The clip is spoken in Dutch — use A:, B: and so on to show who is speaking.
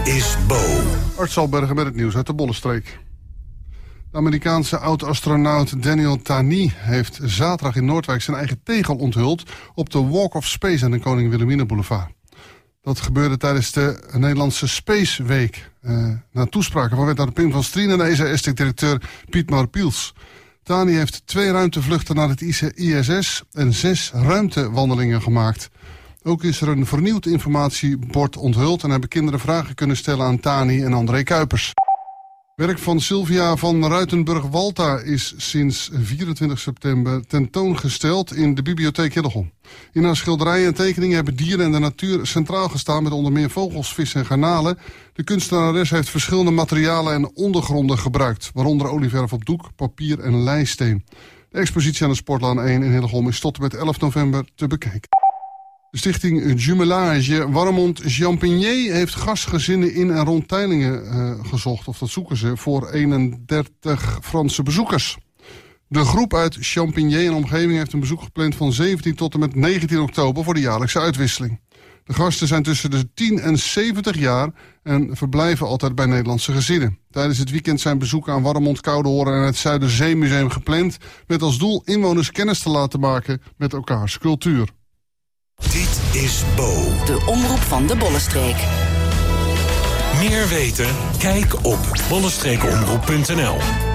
A: is Bo.
B: Art Salbergen met het nieuws uit de Bollenstreek. De Amerikaanse oud-astronaut Daniel Tani heeft zaterdag in Noordwijk zijn eigen tegel onthuld op de Walk of Space aan de Koning Wilhelmina Boulevard. Dat gebeurde tijdens de Nederlandse Space Week. Na toespraken van wethouder Pim van Strien en de ESA-directeur Piet Piels. Tani heeft 2 ruimtevluchten naar het ISS en 6 ruimtewandelingen gemaakt. Ook is er een vernieuwd informatiebord onthuld en hebben kinderen vragen kunnen stellen aan Tani en André Kuipers. Werk van Sylvia van Ruitenburg-Walta is sinds 24 september tentoongesteld in de bibliotheek Hillegom. In haar schilderijen en tekeningen hebben dieren en de natuur centraal gestaan met onder meer vogels, vissen en garnalen. De kunstenares heeft verschillende materialen en ondergronden gebruikt, waaronder olieverf op doek, papier en leisteen. De expositie aan de Sportlaan 1 in Hillegom is tot en met 11 november te bekijken. De stichting Jumelage Warmond-Champigny heeft gastgezinnen in en rond Teylingen gezocht, of dat zoeken ze, voor 31 Franse bezoekers. De groep uit Champigny en omgeving heeft een bezoek gepland van 17 tot en met 19 oktober voor de jaarlijkse uitwisseling. De gasten zijn tussen de 10 en 70 jaar en verblijven altijd bij Nederlandse gezinnen. Tijdens het weekend zijn bezoeken aan Warmond, Koudehoren en het Zuiderzeemuseum gepland, met als doel inwoners kennis te laten maken met elkaars cultuur.
A: Dit is Bo.
C: De omroep van de Bollenstreek.
A: Meer weten? Kijk op bollenstreekomroep.nl.